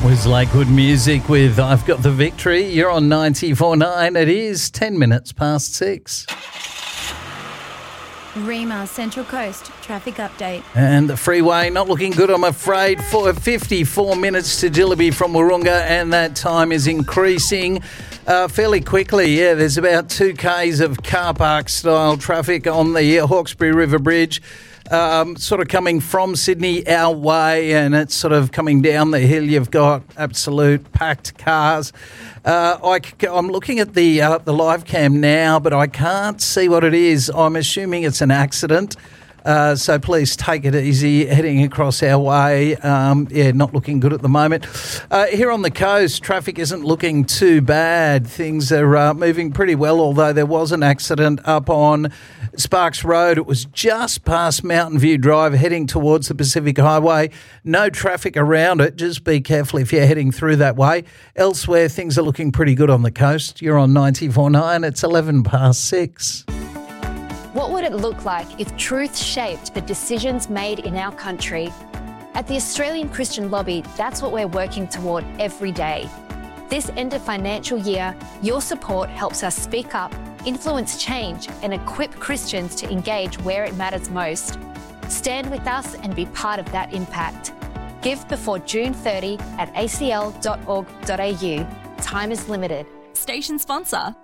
Was Lakewood Music with I've Got the Victory. You're on 94.9. It is 10 minutes past 6. Rima Central Coast traffic update. And the freeway not looking good, I'm afraid, for 54 minutes to Jillaby from Wahroonga, and that time is increasing fairly quickly. Yeah, there's about 2 Ks of car park style traffic on the Hawkesbury River Bridge. Sort of coming from Sydney our way, and it's sort of coming down the hill. You've got absolute packed cars. I'm looking at the live cam now, but I can't see what it is. I'm assuming it's an accident. So please take it easy heading across our way. Not looking good at the moment. Here on the coast, traffic isn't looking too bad. Things are moving pretty well, although there was an accident up on Sparks Road. It was just past Mountain View Drive heading towards the Pacific Highway. No traffic around it. Just be careful if you're heading through that way. Elsewhere, things are looking pretty good on the coast. You're on 94.9. It's 11 past 6. What would it look like if truth shaped the decisions made in our country? At the Australian Christian Lobby, that's what we're working toward every day. This end of financial year, your support helps us speak up, influence change, and equip Christians to engage where it matters most. Stand with us and be part of that impact. Give before June 30 at acl.org.au. Time is limited. Station sponsor,